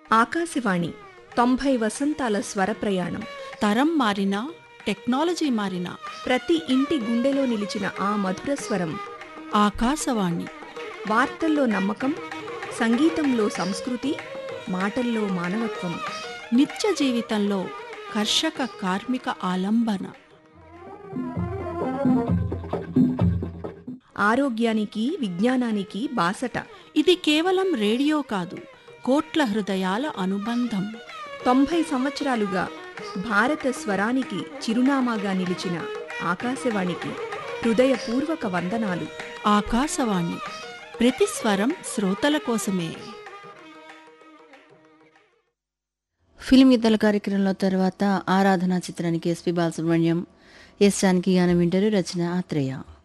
ఆకాశవాణి 90 వసంతాల స్వర ప్రయాణం. తరం మారినా టెక్నాలజీ మారినా ప్రతి ఇంటి గుండెలో నిలిచిన ఆ మధుర స్వరం. ఆకాశవాణి. వార్తల్లో నమ్మకం, సంగీతంలో సంస్కృతి, మాటల్లో మానవత్వం. నిత్య జీవితంలో కర్షక కార్మిక ఆలంబన. ఆరోగ్యానికి విజ్ఞానానికి బాసట. ఇది కేవలం రేడియో కాదు, కోట్ల హృదయాల అనుబంధం. 90 సంవత్సరాలుగా భారత స్వరానికి చిరునామాగా నిలిచిన ఆకాశవాణికి హృదయపూర్వక వందనాలు. ఆకాశవాణి, ప్రతి స్వరం శ్రోతల కోసమే. ఫిల్మ్ యుద్ధాల కార్యక్రమంలో తర్వాత ఆరాధన చిత్రానికి ఎస్పి బాలసుబ్రహ్మణ్యం, ఎస్ జానకి గానం వింటారు. రచన ఆత్రేయ.